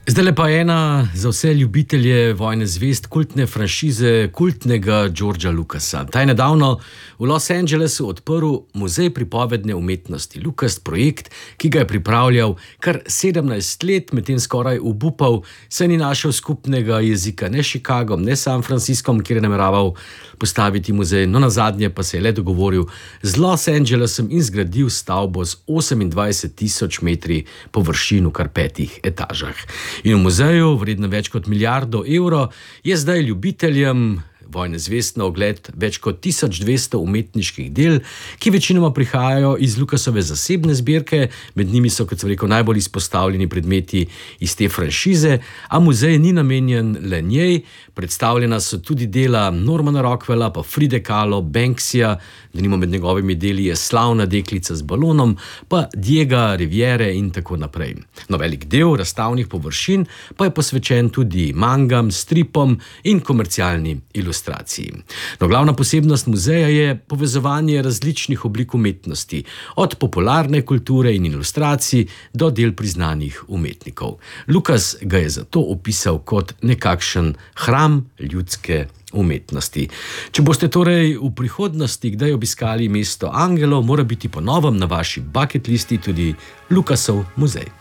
Zdaj pa ena za vse ljubitelje vojne zvezd, kultne franšize, kultnega Georgea Lucasa. Ta je nedavno v Los Angelesu odprl Muzej pripovedne umetnosti Lucas, projekt, ki ga je pripravljal kar 17 let, medtem skoraj obupal, saj ni našel skupnega jezika ne s Chicagom, ne San Franciscom, kjer je nameraval postaviti muzej. No, nazadnje pa se je le dogovoril z Los Angelesom in zgradil stavbo z 28.000 metri površin v kar 5 etažah. In v muzeju, vredno več kot milijardo evrov, je zdaj ljubiteljem vojne zvezd na ogled več kot 1200 umetniških del, ki večinoma prihajajo iz Lucasove zasebne zbirke, med njimi so, kot sem rekel, najbolj izpostavljeni predmeti iz te franšize, a muzej ni namenjen le njej. Predstavljena so tudi dela Normana Rockwella, pa Fride Kahlo, Banksija, denimo med njegovimi deli je Slavna deklica z balonom, pa Diega Rivere in tako naprej. No, velik del razstavnih površin pa je posvečen tudi mangam, stripom in komercialni ilustraciji. No, glavna posebnost muzeja je povezovanje različnih oblik umetnosti, od popularne kulture in ilustracij do del priznanih umetnikov. Lucas ga je zato opisal kot nekakšen hram ljudske umetnosti. Če boste torej v prihodnosti kdaj obiskali mesto angelov, mora biti po novem na vaši bucket listi tudi Lucasov muzej.